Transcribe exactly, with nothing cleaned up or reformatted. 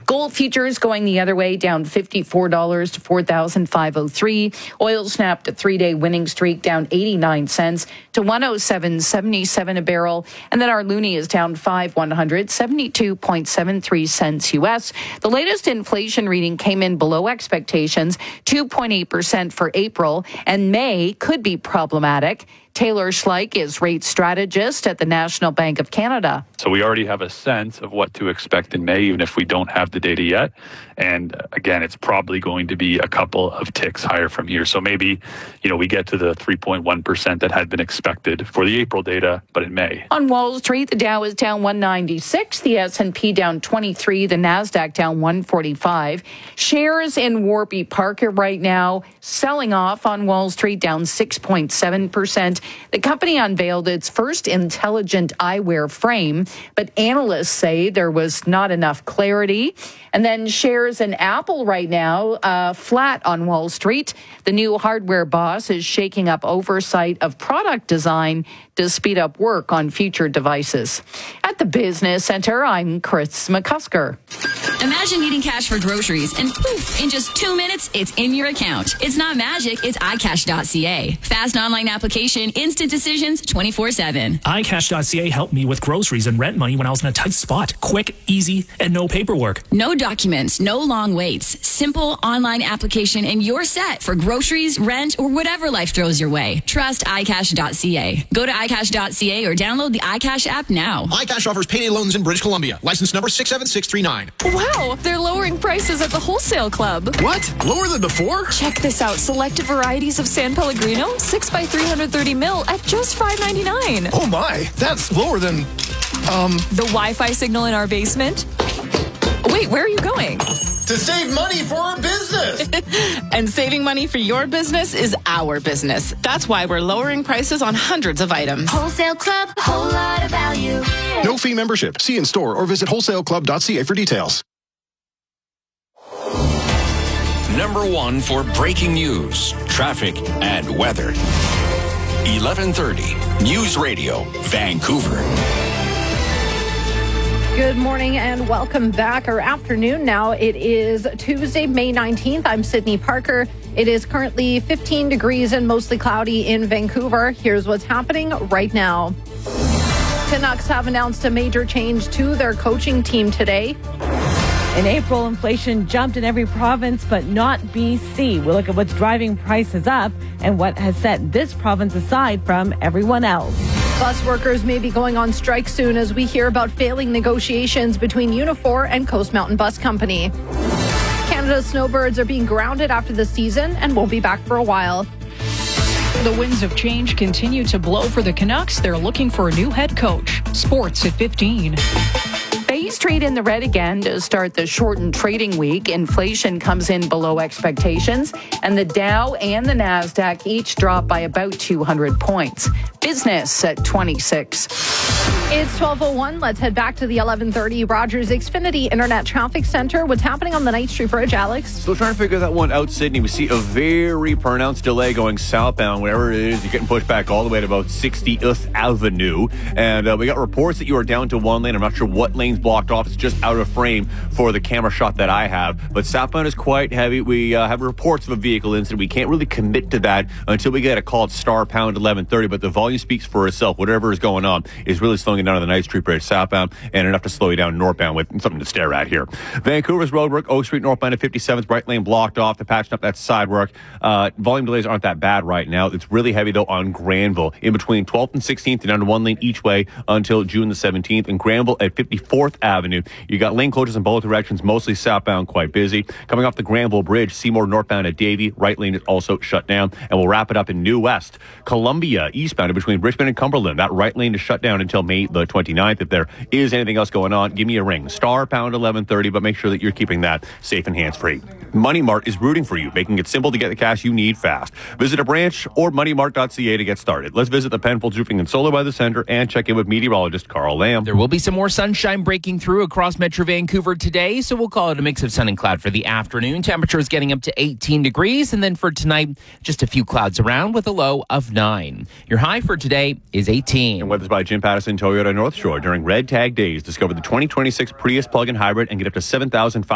Gold futures going the other way, down fifty-four dollars to four thousand five hundred three. Oil snapped a three-day winning streak, down eighty-nine cents to one oh seven seventy-seven a barrel. And then our loonie is down five one hundred, seventy-two point seven three cents U S. The latest inflation reading came in below expectations, two point eight percent for April, and May could be problematic. Taylor Schleich is rate strategist at the National Bank of Canada. So we already have a sense of what to expect in May, even if we don't have the data yet. And again, it's probably going to be a couple of ticks higher from here. So maybe, you know, we get to the three point one percent that had been expected for the April data, but in May. On Wall Street, the Dow is down one ninety-six, the S and P down twenty-three, the NASDAQ down one forty-five. Shares in Warby Parker right now selling off on Wall Street, down six point seven percent. The company unveiled its first intelligent eyewear frame, but analysts say there was not enough clarity. And then shares in Apple right now, uh, flat on Wall Street. The new hardware boss is shaking up oversight of product design to speed up work on future devices. At the Business Center, I'm Chris McCusker. Imagine needing cash for groceries and poof, in just two minutes, it's in your account. It's not magic, it's i cash dot c a. Fast online application, instant decisions, twenty-four seven. i cash dot c a helped me with groceries and rent money when I was in a tight spot. Quick, easy, and no paperwork. No documents, no long waits. Simple online application and you're set for groceries, rent, or whatever life throws your way. Trust i cash dot c a. Go to i cash dot c a or download the iCash app now. iCash offers payday loans in British Columbia. License number six seven six three nine. Wow, they're lowering prices at the wholesale club. What? Lower than before? Check this out. Selected varieties of San Pellegrino, six by three hundred thirty mil at just five ninety-nine. Oh my, that's lower than, um... the Wi-Fi signal in our basement? Wait, where are you going? To save money for our business! And saving money for your business is our business. That's why we're lowering prices on hundreds of items. Wholesale Club, a whole lot of value. No fee membership. See in store or visit wholesale club dot c a for details. Number one for breaking news, traffic, and weather. eleven thirty News Radio, Vancouver. Good morning and welcome back, or afternoon now. It is Tuesday, May nineteenth. I'm Sydney Parker. It is currently fifteen degrees and mostly cloudy in Vancouver. Here's what's happening right now. Canucks have announced a major change to their coaching team today. In April, inflation jumped in every province, but not B C. We'll look at what's driving prices up and what has set this province aside from everyone else. Bus workers may be going on strike soon as we hear about failing negotiations between Unifor and Coast Mountain Bus Company. Canada's snowbirds are being grounded after the season and won't be back for a while. The winds of change continue to blow for the Canucks. They're looking for a new head coach. Sports at fifteen. Base trade in the red again to start the shortened trading week. Inflation comes in below expectations, and the Dow and the NASDAQ each drop by about two hundred points. Business at twenty-six. It's twelve oh one. Let's head back to the eleven thirty Rogers Xfinity Internet Traffic Center. What's happening on the Knight Street Bridge, Alex? Still trying to figure that one out, Sydney. We see a very pronounced delay going southbound. Wherever it is, you're getting pushed back all the way to about sixtieth Avenue. And uh, we got reports that you are down to one lane. I'm not sure what lane's blocked off. It's just out of frame for the camera shot that I have. But southbound is quite heavy. We uh, have reports of a vehicle incident. We can't really commit to that until we get a call at star pound eleven thirty. But the volume speaks for itself. Whatever is going on is really slowing it down on the Knight Street Bridge southbound and enough to slow you down northbound with something to stare at here. Vancouver's roadwork, Oak Street northbound at fifty-seventh, right lane blocked off. They're patching up that side work. Uh, volume delays aren't that bad right now. It's really heavy, though, on Granville. In between twelfth and sixteenth and down to one lane each way until June the seventeenth. And Granville at fifty-fourth Avenue. You got lane closures in both directions, mostly southbound, quite busy. Coming off the Granville Bridge, Seymour northbound at Davie. Right lane is also shut down. And we'll wrap it up in New West. Columbia eastbound in between Richmond and Cumberland. That right lane is shut down until May the twenty-ninth. If there is anything else going on, give me a ring. Star pound eleven thirty, but make sure that you're keeping that safe and hands-free. Money Mart is rooting for you, making it simple to get the cash you need fast. Visit a branch or money mart dot c a to get started. Let's visit the Penfolds Roofing and Solar by the Center and check in with meteorologist Carl Lamb. There will be some more sunshine breaking through across Metro Vancouver today, so we'll call it a mix of sun and cloud for the afternoon. Temperatures getting up to eighteen degrees, and then for tonight, just a few clouds around with a low of nine. Your high for today is eighteen. And weather's by Jim Pattison Toyota North Shore. During Red Tag Days, discover the twenty twenty-six Prius plug-in hybrid and get up to seven thousand